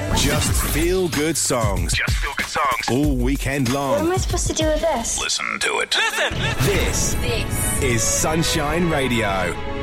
Just feel good songs. Just feel good songs. All weekend long. What am I supposed to do with this? Listen to it. Listen. This is Sunshine Radio.